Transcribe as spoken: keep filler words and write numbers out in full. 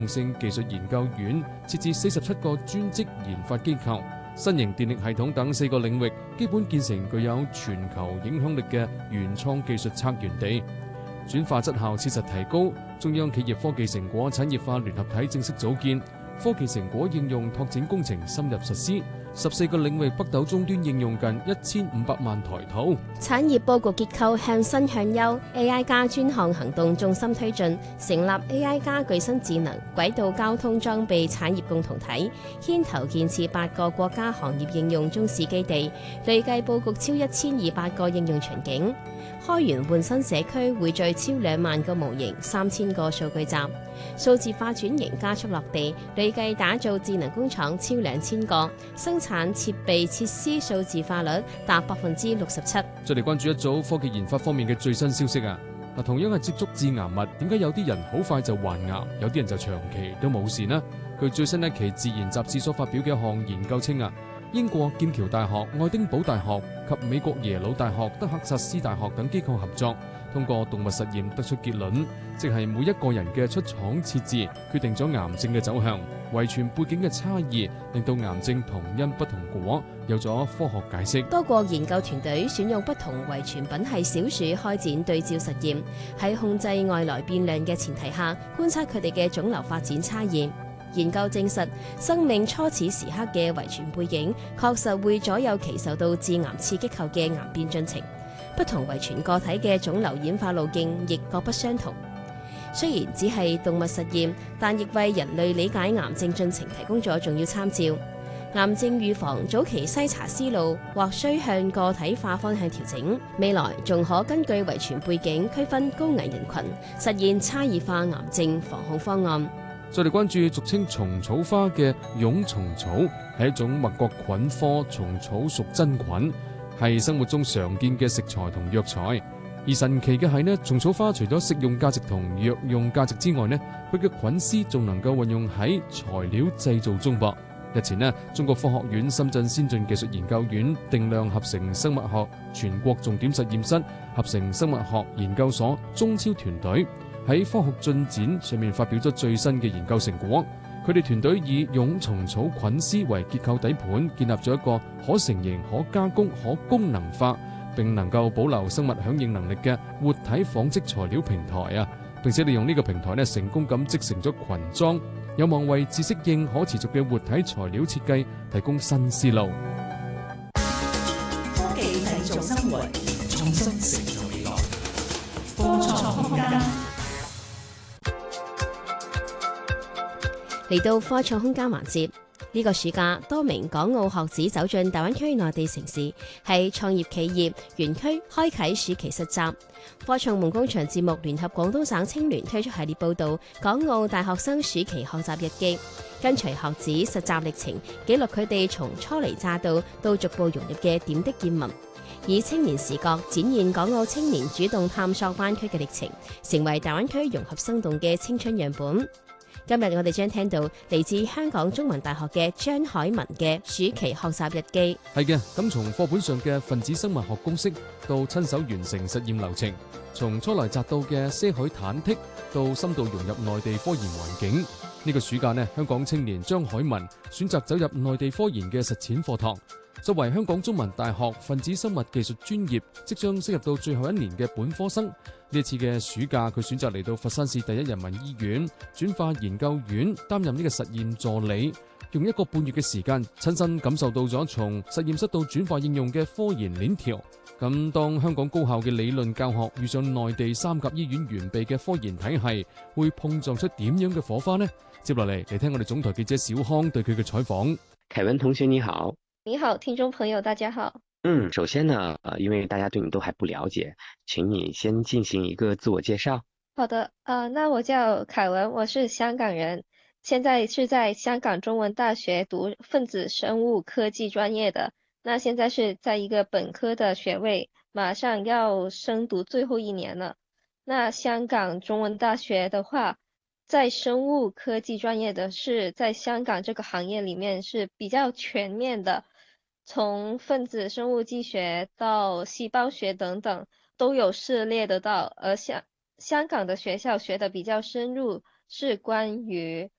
性技術研究院設置四十七個專職研發機構，新型電力系統等四個領域基本建成具有全球影響力嘅原創技術策源地，轉化質效切實提高。中央企業科技成果產業化聯合體正式組建，科技成果應用拓展工程深入實施。十四個領域北斗終端應用近一千五百萬台套。 產業佈局結構向新向優 ，A I 加專項行動重心推進，成立 A I 加具身智能軌道交通裝備產業共同體，牽頭建設八個國家行業應用中試基地，累計佈局超一千二百個應用場景。開源換新社區匯聚超兩萬個模型、三千個數據集，數字化轉型加速落地，累計打造智能工廠超兩千個，生產設備設施數字化率達百分之六十七。 再嚟關注一組科技研發方面嘅最新消息啊！嗱，同樣係接觸致癌物，點解有啲人好快就患癌，有啲人就長期都冇事呢？據最新一期《自然》雜誌所發表嘅一項研究稱啊，英國劍橋大學、愛丁堡大學及美國耶魯大學、德克薩斯大學等機構合作，通過動物實驗得出結論，即係每一個人嘅出廠設置決定咗癌症嘅走向，遺傳背景嘅差異令到癌症同因不同果，有咗科學解釋。 多個研究團隊選用不同遺傳品系小鼠開展對照實驗，喺控制外來變量嘅前提下，觀察佢哋嘅腫瘤發展差異。研究證實，生命初始時刻嘅遺傳背景確實會左右其受到致癌刺激後嘅癌變進程。不同遺傳個體嘅腫瘤演化路徑亦各不相同。雖然只係動物實驗，但亦為人類理解癌症進程提供咗重要參照。癌症預防早期篩查思路或需向個體化方向調整，未來仲可根據遺傳背景區分高危人群，實現差異化癌症防控方案。 再嚟關注俗稱蟲草花嘅蛹蟲草，係一種麥角菌科蟲草屬真菌，係生活中常見嘅食材同藥材。而神奇嘅係呢，蟲草花除咗食用價值同藥用價值之外呢，佢嘅菌絲仲能夠運用喺材料製造中噃。日前呢，中國科學院深圳先進技術研究院定量合成生物學全國重點實驗室合成生物學研究所中超團隊喺科學進展上面發表咗最新嘅研究成果。佢哋團隊以蛹蟲草菌絲為結構底盤，建立咗一個可成形、可加工、可功能化，並能夠保留生物響應能力嘅活體紡織材料平台啊！並且利用呢個平台呢，成功咁織成咗裙裝，有望為自適應可持續嘅活體材料設計提供新思路。 科技製造生活，創新成就未來。科創空間。 嚟到科創空間環節，呢、這個暑假多名港澳學子走進大灣區內地城市，喺創業企業園區開啟暑期實習。科創夢工場節目聯合廣東省青聯推出系列報導《港澳大學生暑期學習日記》，跟隨學子實習歷程，記錄佢哋從初嚟乍到到逐步融入嘅點滴見聞，以青年視角展現港澳青年主動探索灣區嘅歷程，成為大灣區融合生動嘅青春樣本。今日我哋將聽到嚟自香港中文大學嘅張海文嘅暑期學習日記。 係嘅，咁從課本上嘅分子生物學公式到親手完成實驗流程，從初來乍到嘅些許忐忑到深度融入內地科研環境。呢個暑假呢，香港青年張海文選擇走入內地科研嘅實踐課堂。作為香港中文大學分子生物技術專業即將升入到最後一年嘅本科生，呢一次嘅暑假佢選擇嚟到佛山市第一人民醫院轉化研究院擔任呢個實驗助理，用一個半月嘅時間親身感受到咗從實驗室到轉化應用嘅科研鏈條。咁當香港高校嘅理論教學遇上內地三甲醫院完備嘅科研體系，會碰撞出點樣嘅火花呢？接落嚟嚟聽我哋總台記者小康對佢嘅採訪。 凱文同學你好。 你好，聽眾朋友，大家好。 嗯，首先呢，呃，因為大家對你都還不了解，請你先進行一個自我介紹。 好的，呃，那我叫凱文，我是香港人，現在是在香港中文大學讀分子生物科技專業的。那現在是在一個本科的學位，馬上要升讀最後一年了。那香港中文大學的話，在生物科技專業的是在香港這個行業裡面是比較全面的。從分子生物技學到細胞學等等都有涉獵得到，而香香港的學校學得比較深入， 是关于